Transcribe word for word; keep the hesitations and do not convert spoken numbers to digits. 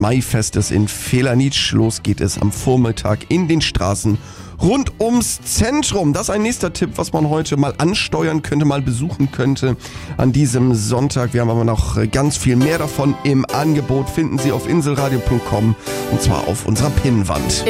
Maifestes in Felanitsch. Los geht es am Vormittag in den Straßen rund ums Zentrum. Das ist ein nächster Tipp, was man heute mal ansteuern könnte, mal besuchen könnte an diesem Sonntag. Wir haben aber noch ganz viel mehr davon im Angebot. Finden Sie auf inselradio punkt com und zwar auf unserer Pinnwand.